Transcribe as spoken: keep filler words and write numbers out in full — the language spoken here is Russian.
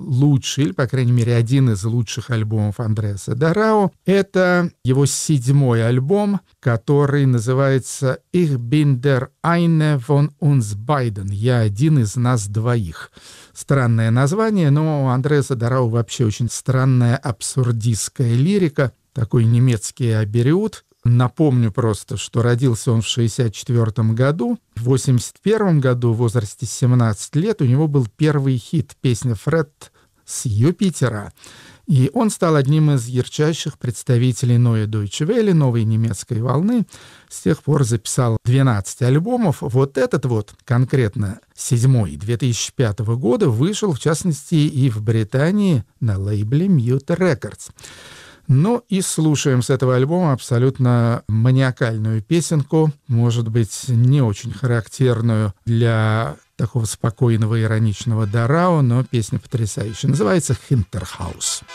лучший, или, по крайней мере, один из лучших альбомов Андреаса Дарау. Это его седьмой альбом, который называется «Ich bin der eine von uns beiden». «Я один из нас двоих». Странное название, но у Андреаса Дарау вообще очень странная абсурдистская лирика, такой немецкий абериут. Напомню просто, что родился он в шестьдесят четвёртом году. В восемьдесят первом году, в возрасте семнадцати лет, у него был первый хит, песня «Фред с Юпитера». И он стал одним из ярчайших представителей Neue Deutsche Welle, новой немецкой волны. С тех пор записал двенадцать альбомов. Вот этот вот, конкретно седьмой, две тысячи пятого года, вышел, в частности, и в Британии на лейбле Mute Records. Ну и слушаем с этого альбома абсолютно маниакальную песенку, может быть, не очень характерную для такого спокойного, ироничного Дарау, но песня потрясающая. Называется «Hinterhaus».